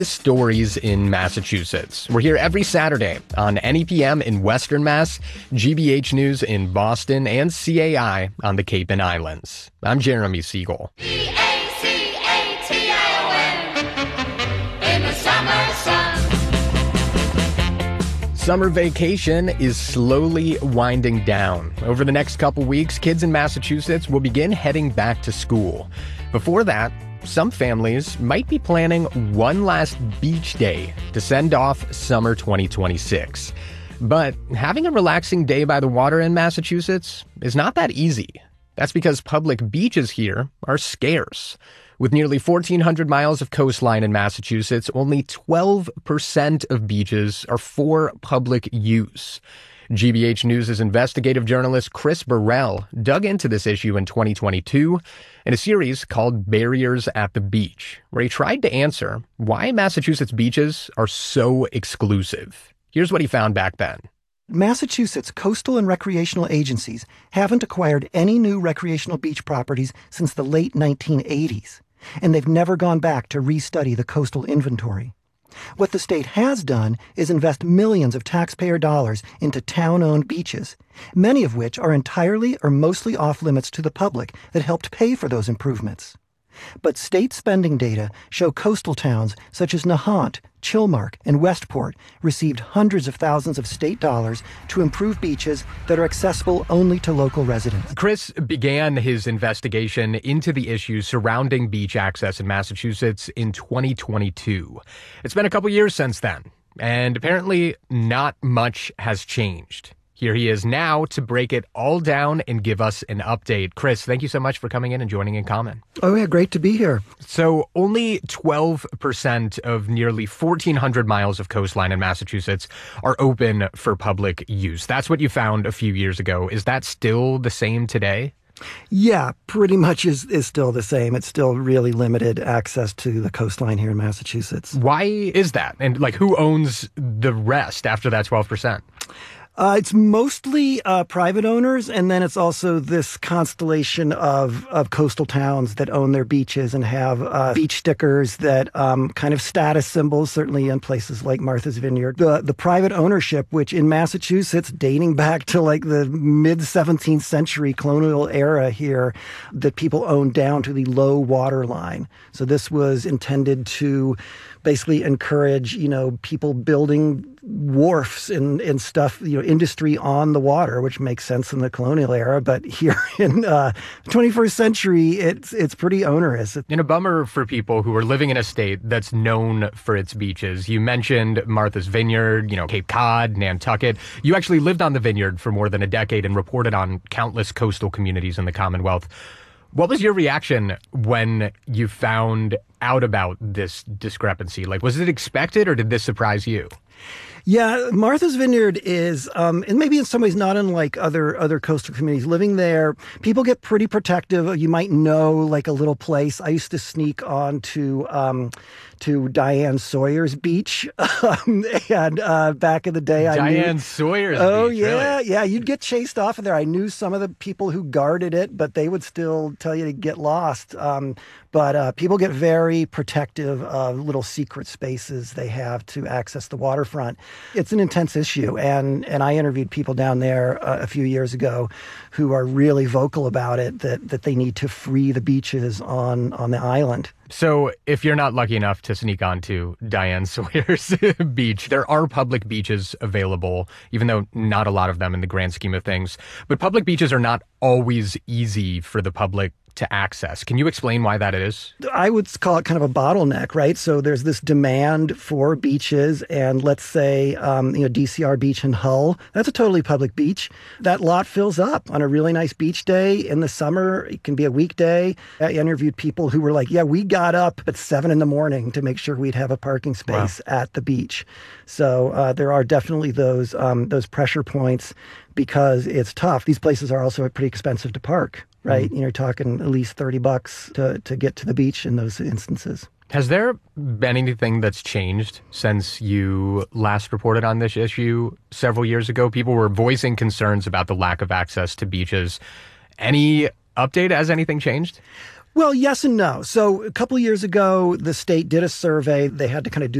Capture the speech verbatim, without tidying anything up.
Stories in Massachusetts. We're here every Saturday on N E P M in Western Mass, G B H News in Boston, and C A I on the Cape and Islands. I'm Jeremy Siegel. E A C A T I O N in the summer sun. Summer vacation is slowly winding down. Over the next couple weeks, kids in Massachusetts will begin heading back to school. Before that, some families might be planning one last beach day to send off summer twenty twenty-six. But having a relaxing day by the water in Massachusetts is not that easy. That's because public beaches here are scarce. With nearly fourteen hundred miles of coastline in Massachusetts, only twelve percent of beaches are for public use. G B H News' investigative journalist Chris Burrell dug into this issue in twenty twenty-two in a series called Barriers at the Beach, where he tried to answer why Massachusetts beaches are so exclusive. Here's what he found back then. Massachusetts coastal and recreational agencies haven't acquired any new recreational beach properties since the late nineteen eighties, and they've never gone back to restudy the coastal inventory. What the state has done is invest millions of taxpayer dollars into town-owned beaches, many of which are entirely or mostly off-limits to the public that helped pay for those improvements. But state spending data show coastal towns such as Nahant, Chilmark, and Westport received hundreds of thousands of state dollars to improve beaches that are accessible only to local residents. Chris began his investigation into the issues surrounding beach access in Massachusetts in twenty twenty-two. It's been a couple years since then, and apparently not much has changed. Here he is now to break it all down and give us an update. Chris, thank you so much for coming in and joining in Common. Oh, yeah, great to be here. So only twelve percent of nearly fourteen hundred miles of coastline in Massachusetts are open for public use. That's what you found a few years ago. Is that still the same today? Yeah, pretty much is, is still the same. It's still really limited access to the coastline here in Massachusetts. Why is that? And like, who owns the rest after that twelve percent? Uh, it's mostly uh, private owners, and then it's also this constellation of, of coastal towns that own their beaches and have uh, beach stickers that um, kind of status symbols, certainly in places like Martha's Vineyard. The, the private ownership, which in Massachusetts, dating back to like the mid-seventeenth century colonial era here, that people owned down to the low water line. So this was intended to basically encourage, you know, people building wharfs and, and stuff, you know, industry on the water, which makes sense in the colonial era. But here in uh, the twenty-first century, it's it's pretty onerous. And a bummer for people who are living in a state that's known for its beaches. You mentioned Martha's Vineyard, you know, Cape Cod, Nantucket. You actually lived on the vineyard for more than a decade and reported on countless coastal communities in the Commonwealth. What was your reaction when you found out about this discrepancy? Like, was it expected or did this surprise you? Yeah, Martha's Vineyard is, um, and maybe in some ways not unlike other other coastal communities. Living there, people get pretty protective. You might know like a little place. I used to sneak on to um, to Diane Sawyer's beach, um, and uh, back in the day, I Diane knew, Sawyer's oh, beach. yeah, really? yeah. You'd get chased off of there. I knew some of the people who guarded it, but they would still tell you to get lost. Um, but uh, people get very protective of little secret spaces they have to access the waterfront. It's an intense issue, and and I interviewed people down there uh, a few years ago who are really vocal about it, that that they need to free the beaches on on the island. So if you're not lucky enough to sneak onto Diane Sawyer's beach, there are public beaches available, even though not a lot of them in the grand scheme of things. But public beaches are not always easy for the public to access. Can you explain why that is? I would call it kind of a bottleneck, right? So there's this demand for beaches, and let's say, um, you know, D C R Beach in Hull, that's a totally public beach. That lot fills up on a really nice beach day in the summer. It can be a weekday. I interviewed people who were like, yeah, we got up at seven in the morning to make sure we'd have a parking space wow. at the beach. So uh, there are definitely those um, those pressure points because it's tough. These places are also pretty expensive to park, right? Mm-hmm. You're talking at least thirty bucks to, to get to the beach in those instances. Has there been anything that's changed since you last reported on this issue several years ago? People were voicing concerns about the lack of access to beaches. Any update? Has anything changed? Well, yes and no. So a couple of years ago, the state did a survey. They had to kind of do